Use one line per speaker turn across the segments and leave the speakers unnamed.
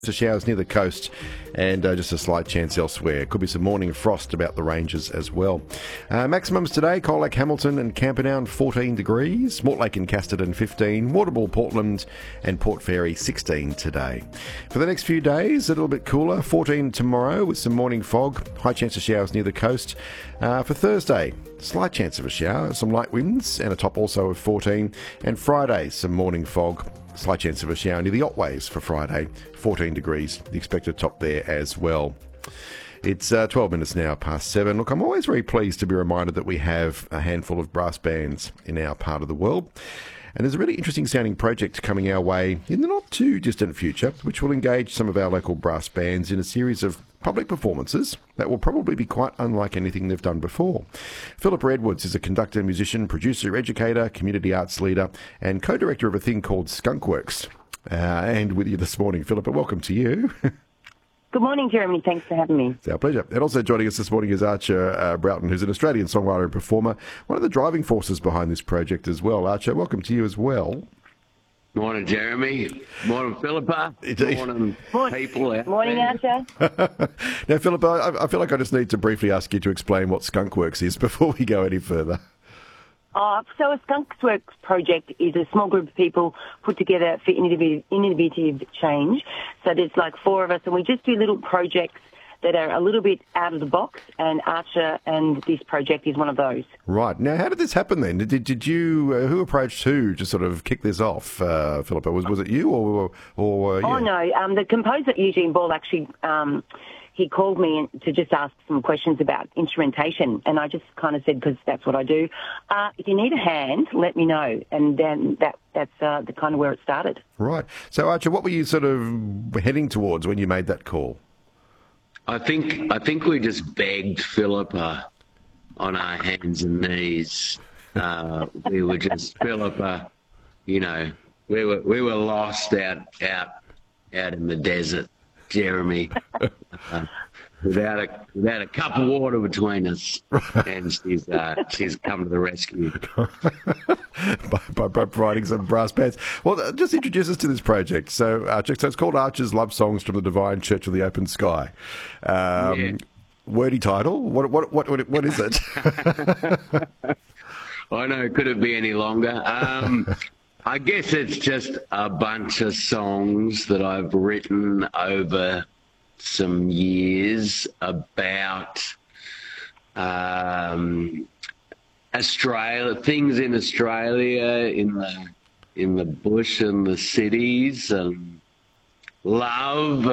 Showers near the coast and just a slight chance elsewhere. Could be some morning frost about the ranges as well. Maximums today, Colac, Hamilton and Camperdown 14 degrees, Mortlake and Casterton 15, Waterbull, Portland and Port Fairy 16 today. For the next few days, a little bit cooler, 14 tomorrow with some morning fog, high chance of showers near the coast. For Thursday, slight chance of a shower, some light winds and a top also of 14. And Friday, some morning fog, slight chance of a shower near the Otways for Friday, 14 degrees, the expected top there as well. It's 12 minutes now past 7. Look, I'm always very pleased to be reminded that we have a handful of brass bands in our part of the world. And there's a really interesting sounding project coming our way in the not too distant future, which will engage some of our local brass bands in a series of public performances that will probably be quite unlike anything they've done before. Philippa Edwards is a conductor, musician, producer, educator, community arts leader, and co-director of a thing called Skunkworks. And with you this morning, Philippa, welcome to you.
Good morning, Jeremy. Thanks for having me.
It's our pleasure. And also joining us this morning is Archer Broughton, who's an Australian songwriter and performer, one of the driving forces behind this project as well. Archer, welcome to you as well.
Morning, Jeremy. Morning, Philippa. Morning, people out
Morning,
there.
Archer.
Now, Philippa, I feel like I just need to briefly ask you to explain what Skunkworks is before we go any further.
So a Skunkworks project is a small group of people put together for innovative change. So there's like 4 of us, and we just do little projects that are a little bit out of the box, and Archer and this project is one of those.
Right. Now, how did this happen then? Did you, who approached who to sort of kick this off, Philippa? Was it you or yeah?
Oh, no. The composer, Eugene Ball, actually, he called me to just ask some questions about instrumentation, and I just kind of said, because that's what I do, if you need a hand, let me know. And then that's the kind of where it started.
Right. So, Archer, what were you sort of heading towards when you made that call?
I think we just begged Philippa on our hands and knees. We were just Philippa, we were lost out in the desert, Jeremy, without a cup of water between us, and she's come to the rescue
by providing some brass bands. Well, just introduce us to this project. So, Archer, it's called Archer's Love Songs from the Divine Church of the Open Sky.
Yeah.
Wordy title. What is it?
I know. Could it be any longer? I guess it's just a bunch of songs that I've written over some years about Australia, things in Australia, in the bush and the cities, and love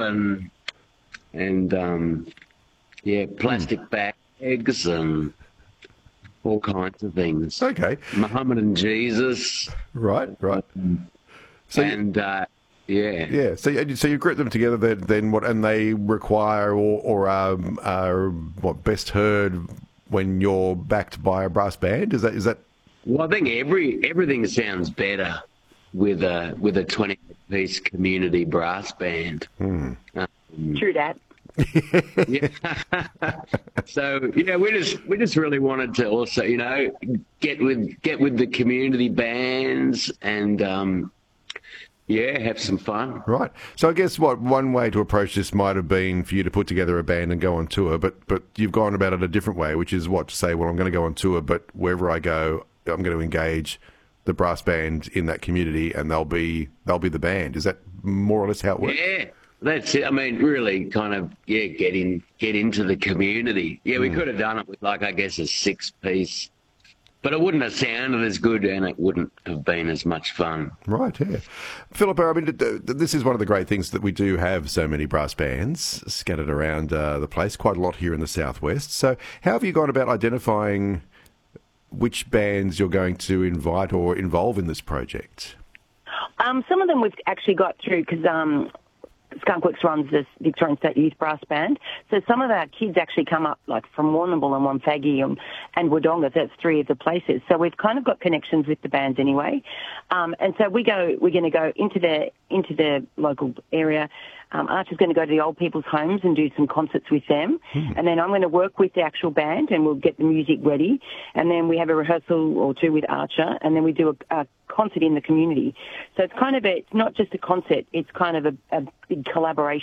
and plastic bags and all kinds of things.
Okay.
Muhammad and Jesus.
Right. So
yeah.
So you group them together then what? And they require or are what best heard when you're backed by a brass band? Is that?
Well, I think everything sounds better with a 20-piece community brass band.
True that.
Yeah. So we just really wanted to also get with the community bands and have some fun.
Right. So I guess one way to approach this might have been for you to put together a band and go on tour, but you've gone about it a different way, which is to say, well, I'm going to go on tour, but wherever I go, I'm going to engage the brass band in that community, and they'll be the band. Is that more or less how it works?
Yeah. That's it. I mean, really kind of, get into the community. Yeah, we could have done it with, I guess, a 6-piece, but it wouldn't have sounded as good and it wouldn't have been as much fun.
Right, yeah. Philippa, I mean, this is one of the great things that we do have so many brass bands scattered around the place, quite a lot here in the southwest. So how have you gone about identifying which bands you're going to invite or involve in this project?
Some of them we've actually got through because Skunkworks runs this Victorian State Youth Brass Band. So some of our kids actually come up from Warrnambool and Wonthaggi and Wodonga. That's 3 of the places. So we've kind of got connections with the bands anyway. And so we're going to go into the local area. Archer's going to go to the old people's homes and do some concerts with them. And then I'm going to work with the actual band and we'll get the music ready. And then we have a rehearsal or 2 with Archer, and then we do a concert in the community. So it's kind of it's not just a concert, it's kind of a big collaboration.